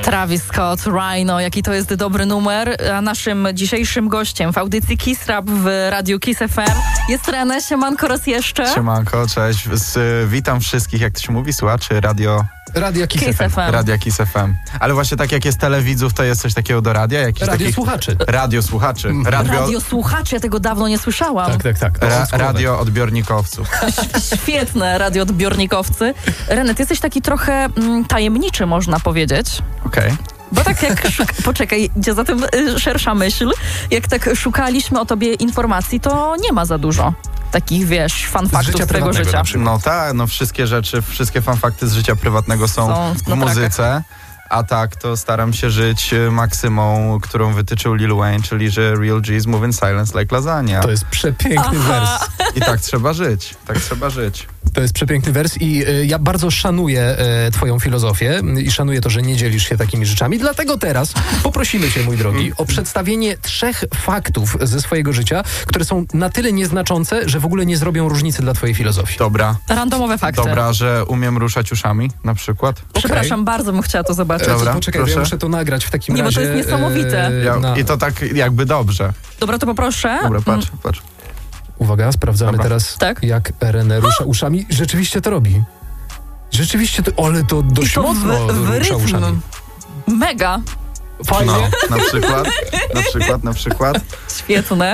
Travis Scott, Rhino, jaki to jest dobry numer. A naszym dzisiejszym gościem w audycji Kiss Rap w Radiu Kiss FM jest René. Siemanko raz jeszcze. Siemanko, cześć. Witam wszystkich, jak to się mówi, słuchaczy Radia Kiss FM. Radia Kiss FM. Ale właśnie tak jak jest telewidzów, to jest coś takiego do radia? Radiosłuchaczy. Radiosłuchaczy. Radiosłuchaczy, ja tego dawno nie słyszałam. Tak. Radioodbiornikowców. Świetne radioodbiornikowcy. René, ty jesteś taki trochę tajemniczy, można powiedzieć. Okej. Bo tak jak... Poczekaj, idzie za tym szersza myśl. Jak tak szukaliśmy o tobie informacji, to nie ma za dużo takich, wiesz, fanfaktów z twojego życia. No tak, no wszystkie rzeczy, wszystkie fanfakty z życia prywatnego są w muzyce. A tak, to staram się żyć maksymą, którą wytyczył Lil Wayne, czyli że real G's move in silence like lasagna. To jest przepiękny wers. I tak trzeba żyć, To jest przepiękny wers i ja bardzo szanuję twoją filozofię i szanuję to, że nie dzielisz się takimi rzeczami. Dlatego teraz poprosimy cię, mój drogi, o przedstawienie 3 faktów ze swojego życia, które są na tyle nieznaczące, że w ogóle nie zrobią różnicy dla twojej filozofii. Dobra. Randomowe fakty. Dobra, że umiem ruszać uszami, na przykład. Przepraszam, bardzo bym chciała to zobaczyć. Dobra, poczekaj, ja muszę to nagrać w takim razie. Nie, bo to jest niesamowite. I to tak jakby dobrze. Dobra, to poproszę. Dobra, patrz. Uwaga, sprawdzamy teraz, Tak? jak René rusza uszami. Rzeczywiście to robi. Rzeczywiście to, ale to dość mocno rusza uszami. Mega. Fajnie. No, na przykład. Świetne.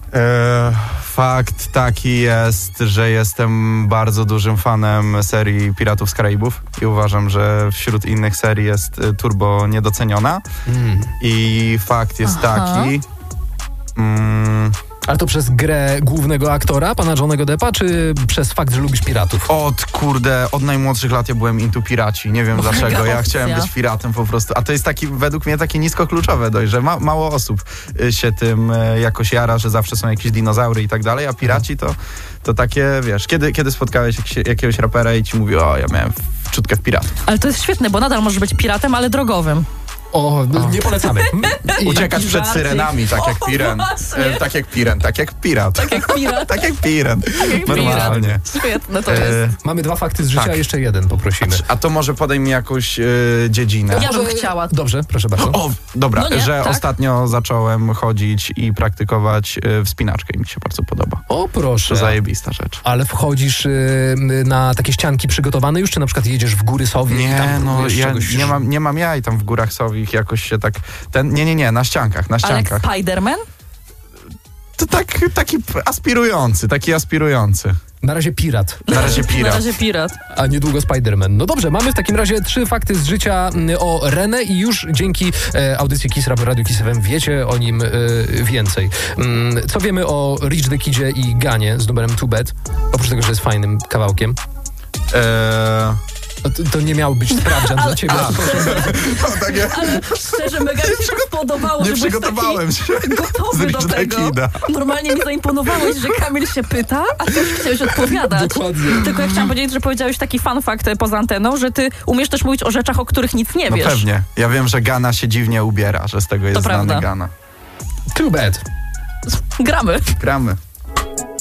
Fakt taki jest, że jestem bardzo dużym fanem serii Piratów z Karaibów i uważam, że wśród innych serii jest turbo niedoceniona. I fakt jest taki... Ale to przez grę głównego aktora, pana Johnny'ego Deppa, czy przez fakt, że lubisz piratów? Od najmłodszych lat ja byłem into piraci. Nie wiem dlaczego. Ja chciałem być piratem po prostu. A to jest według mnie takie niskokluczowe dość, że mało osób się tym jakoś jara, że zawsze są jakieś dinozaury i tak dalej, a piraci to takie, wiesz, kiedy spotkałeś jakiegoś rapera i ci mówi, ja miałem wczutkę w piratów. Ale to jest świetne, bo nadal możesz być piratem, ale drogowym. Nie polecamy. Uciekać przed syrenami, tak jak piren. Tak jak piren, tak jak pirat. Tak jak pirat. Tak jak piren. Normalnie. Świetne to jest. Mamy 2 fakty z życia, a jeszcze jeden poprosimy. A to może podaj mi jakąś dziedzinę. Ja bym chciała. Dobrze, proszę bardzo. Dobra, No nie, że tak? ostatnio zacząłem chodzić i praktykować wspinaczkę i mi się bardzo podoba. O, proszę. To zajebista rzecz. Ale wchodzisz na takie ścianki przygotowane już, czy na przykład jedziesz w góry Sowie i tam próbujesz czegoś... nie mam jaj tam w górach Sowich jakoś się tak... Nie, na ściankach. Ale jak Spider-Man? To taki aspirujący. Na razie pirat. Na razie pirat. A niedługo Spider-Man. No dobrze, mamy w takim razie 3 fakty z życia o René i już dzięki audycji Kiss Rap w Radiu Kiss FM wiecie o nim więcej. Co wiemy o Rich the Kidzie i Ganie z numerem Too Bad? Oprócz tego, że jest fajnym kawałkiem. To nie miał być sprawdzian dla ciebie. Ale szczerze, mega mi się to spodobało, Nie przygotowałem się. Gotowy do tego. Normalnie mi zaimponowałeś, że Kamil się pyta, a ty już chciałeś odpowiadać. Dokładnie. Tylko ja chciałam powiedzieć, że powiedziałeś taki fun fact poza anteną, że ty umiesz też mówić o rzeczach, o których nic nie wiesz. No pewnie. Ja wiem, że Gana się dziwnie ubiera, że z tego jest znany Gana. Too Bad. Gramy.